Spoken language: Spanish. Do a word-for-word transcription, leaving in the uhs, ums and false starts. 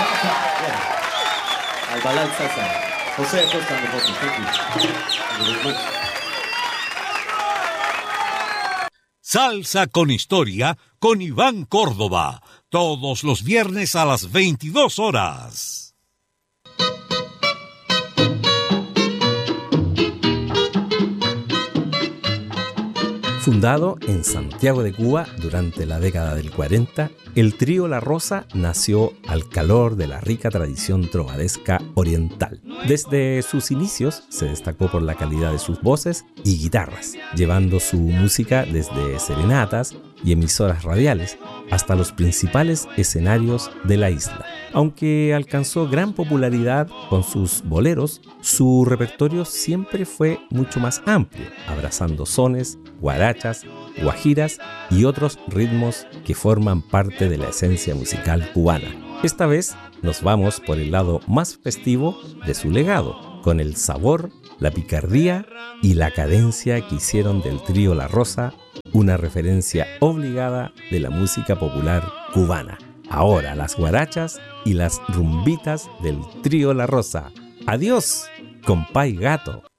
Al Balal Sasa. José Costa on the vocals. Thank you. Thank you very much. Salsa con Historia con Iván Córdoba, todos los viernes a las veintidós horas. Fundado en Santiago de Cuba durante la década del cuarenta, el trío La Rosa nació al calor de la rica tradición trovadesca oriental. Desde sus inicios se destacó por la calidad de sus voces y guitarras, llevando su música desde serenatas y emisoras radiales hasta los principales escenarios de la isla. Aunque alcanzó gran popularidad con sus boleros, su repertorio siempre fue mucho más amplio, abrazando sones, guarachas, guajiras y otros ritmos que forman parte de la esencia musical cubana. Esta vez nos vamos por el lado más festivo de su legado, con el sabor, la picardía y la cadencia que hicieron del trío La Rosa una referencia obligada de la música popular cubana. Ahora las guarachas y las rumbitas del trío La Rosa. ¡Adiós, compay gato!